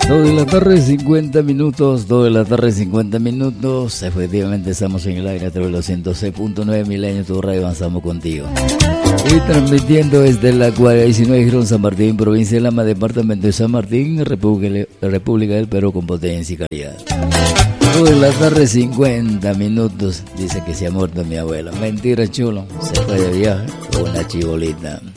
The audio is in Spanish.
2 de la tarde, 50 minutos. 2 de la tarde, 50 minutos. Efectivamente estamos en el aire a través de los 106.9 Milenio, tu radio, avanzamos contigo. Y transmitiendo desde la 49 Girón San Martín, provincia de Lama, departamento de San Martín, República del Perú, con potencia y calidad. 2 de la tarde, 50 minutos. Dice que se ha muerto mi abuela. Mentira, chulo. Se fue de viaje con una chibolita.